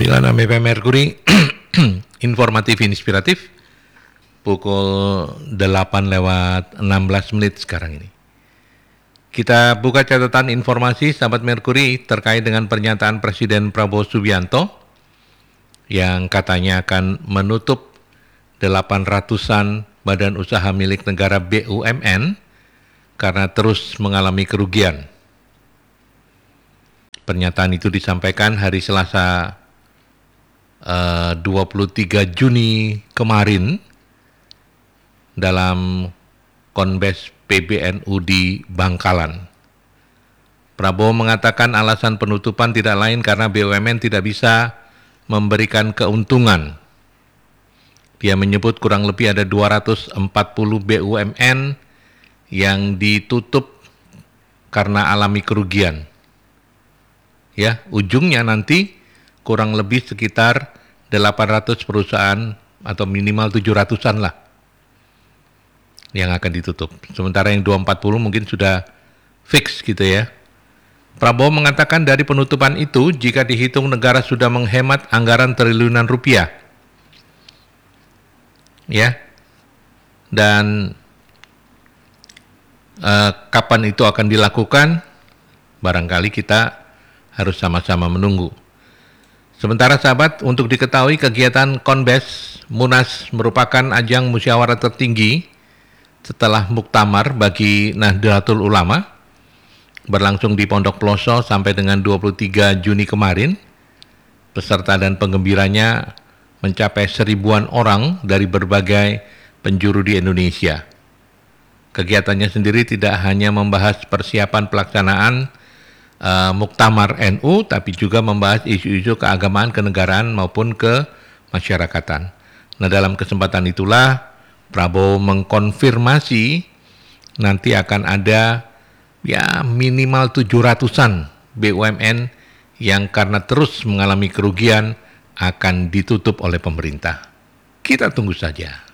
Sembilan AMP Merkuri informatif inspiratif pukul 8:16 sekarang ini. Kita buka catatan informasi sahabat Merkuri terkait dengan pernyataan Presiden Prabowo Subianto yang katanya akan menutup 800-an badan usaha milik negara BUMN karena terus mengalami kerugian. Pernyataan itu disampaikan hari Selasa 23 Juni kemarin dalam Konbes PBNU di Bangkalan. Prabowo mengatakan alasan penutupan tidak lain karena BUMN tidak bisa memberikan keuntungan. Dia menyebut kurang lebih ada 240 BUMN yang ditutup karena alami kerugian. Ya, ujungnya nanti kurang lebih sekitar 800 perusahaan atau minimal 700-an lah yang akan ditutup. Sementara yang 240 mungkin sudah fix gitu ya. Prabowo mengatakan dari penutupan itu jika dihitung negara sudah menghemat anggaran triliunan rupiah. Ya. Dan kapan itu akan dilakukan? Barangkali kita harus sama-sama menunggu. Sementara sahabat, untuk diketahui kegiatan Konbes Munas merupakan ajang musyawarah tertinggi setelah muktamar bagi Nahdlatul Ulama berlangsung di Pondok Ploso sampai dengan 23 Juni kemarin. Peserta dan penggembiranya mencapai 1000-an orang dari berbagai penjuru di Indonesia. Kegiatannya sendiri tidak hanya membahas persiapan pelaksanaan Muktamar NU, tapi juga membahas isu-isu keagamaan, kenegaraan maupun kemasyarakatan. Nah, dalam kesempatan itulah Prabowo mengkonfirmasi nanti akan ada ya minimal 700-an BUMN yang karena terus mengalami kerugian akan ditutup oleh pemerintah. Kita tunggu saja.